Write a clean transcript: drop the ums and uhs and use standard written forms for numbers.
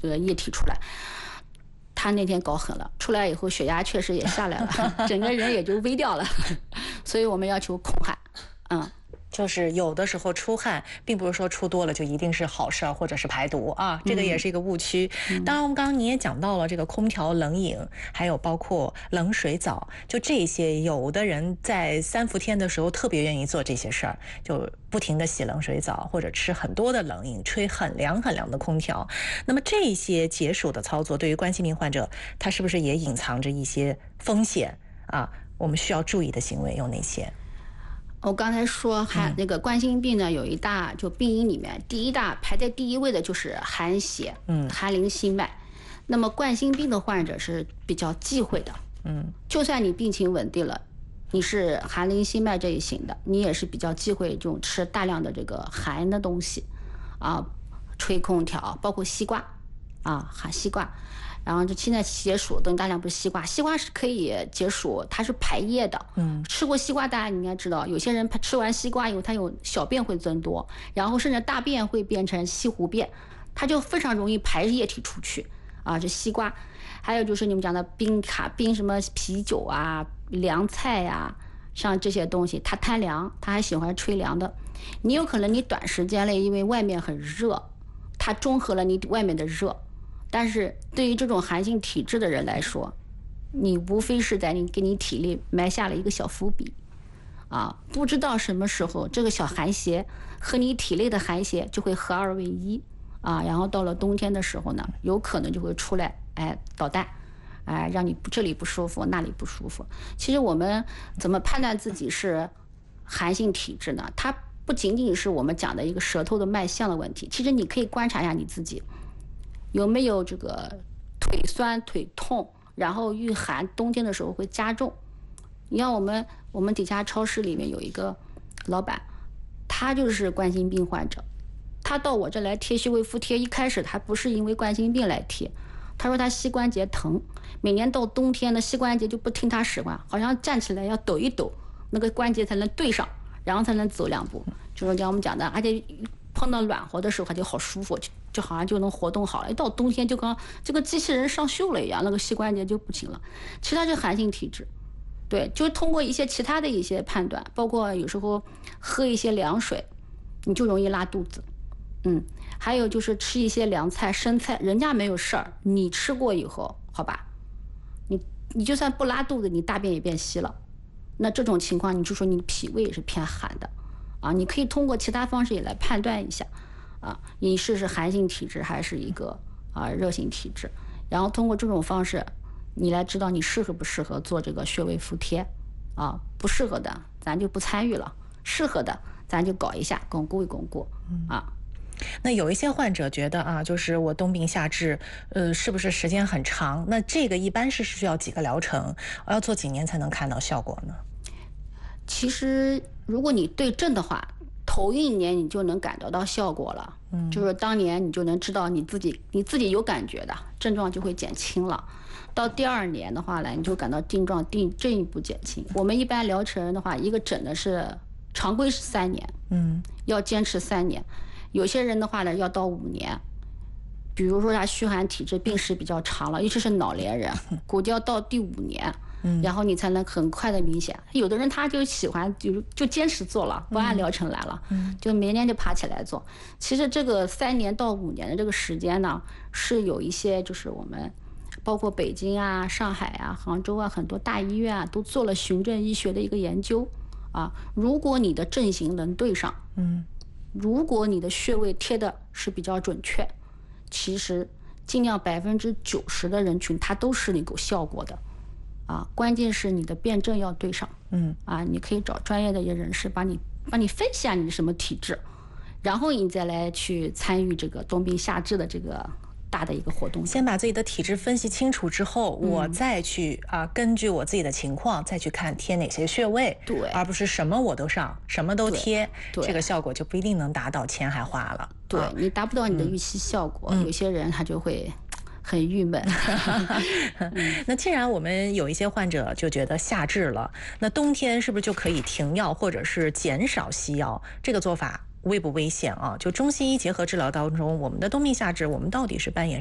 这个液体出来。他那天搞狠了，出来以后血压确实也下来了，整个人也就微掉了，所以我们要求控汗， 就是有的时候出汗，并不是说出多了就一定是好事儿，或者是排毒啊，这个也是一个误区。当然，我们刚刚你也讲到了这个空调冷饮，还有包括冷水澡，就这些，有的人在3伏天的时候特别愿意做这些事儿，就不停的洗冷水澡，或者吃很多的冷饮，吹很凉很凉的空调。那么这些解暑的操作，对于冠心病患者，他是不是也隐藏着一些风险啊？我们需要注意的行为有哪些？ 我刚才说那个冠心病呢，有一大就病因里面，第一大排在第一位的就是寒邪，寒凝心脉。那么冠心病的患者是比较忌讳的，就算你病情稳定了，你是寒凝心脉这一型的，你也是比较忌讳这种吃大量的这个寒的东西，吹空调，包括西瓜，含西瓜。然后就现在解暑等大量不是西瓜，西瓜是可以解暑，它是排液的。吃过西瓜大家应该知道，有些人吃完西瓜以后，他有小便会增多，然后甚至大便会变成西湖便，它就非常容易排液体出去这西瓜。还有就是你们讲的冰什么啤酒啊、凉菜啊，像这些东西，它贪凉，它还喜欢吹凉的。你有可能你短时间内因为外面很热，它中和了你外面的热。但是对于这种寒性体质的人来说，你无非是给你体力埋下了一个小伏笔，不知道什么时候这个小寒邪和你体内的寒邪就会合二为一，然后到了冬天的时候呢，有可能就会出来，捣蛋，让你这里不舒服，那里不舒服。其实我们怎么判断自己是寒性体质呢？它不仅仅是我们讲的一个舌头的脉象的问题，其实你可以观察一下你自己。有没有这个腿酸腿痛，然后遇寒，冬天的时候会加重？你看我们底下超市里面有一个老板，他就是冠心病患者，他到我这来贴穴位敷贴，一开始他不是因为冠心病来贴，他说他膝关节疼，每年到冬天的膝关节就不听他使唤，好像站起来要抖一抖，那个关节才能对上，然后才能走2步，就是像我们讲的，而且碰到暖和的时候他就好舒服，就好像就能活动好了，一到冬天就跟这个机器人上锈了一样，那个膝关节就不行了。其实它是寒性体质，对，就通过一些其他的一些判断，包括有时候喝一些凉水，你就容易拉肚子。还有就是吃一些凉菜生菜，人家没有事儿，你吃过以后，好吧，你就算不拉肚子，你大便也变稀了，那这种情况你就说你脾胃也是偏寒的。你可以通过其他方式也来判断一下，你是寒性体质还是一个热性体质，然后通过这种方式，你来知道你适合不适合做这个穴位敷贴，不适合的咱就不参与了，适合的咱就搞一下，巩固一巩固那有一些患者觉得就是我冬病夏治，是不是时间很长？那这个一般是需要几个疗程？我要做几年才能看到效果呢？ 其实如果你对症的话，头1年你就能感得到效果了，就是当年你就能知道你自己有感觉的症状就会减轻了。到第2年的话呢，你就感到症状进一步减轻。我们一般疗程的话，一个诊的是常规是3年，要坚持3年。有些人的话呢，要到5年。比如说他虚寒体质病史比较长了，尤其是老年人，估计要到第5年。然后你才能很快的明显。有的人他就喜欢就坚持做了，不按疗程来了，就每年就爬起来做。其实这个3年到5年的这个时间呢，是有一些就是我们包括北京上海杭州很多大医院都做了循证医学的一个研究如果你的症型能对上，如果你的穴位贴的是比较准确，其实尽量90%的人群它都是能够效果的。关键是你的辩证要对上，你可以找专业的一些人士帮你分析下你是什么体质，然后你再来去参与这个冬病夏治的这个大的一个活动。 先把自己的体质分析清楚之后，我再去根据我自己的情况再去看贴哪些穴位， 对， 而不是什么我都上，什么都贴，这个效果就不一定能达到，钱还花了。 对，你达不到你的预期效果，有些人他就会很郁闷。 那既然我们有一些患者就觉得夏治了，那冬天是不是就可以停药或者是减少西药？这个做法危不危险就中西医结合治疗当中，我们的冬病夏治，我们到底是扮演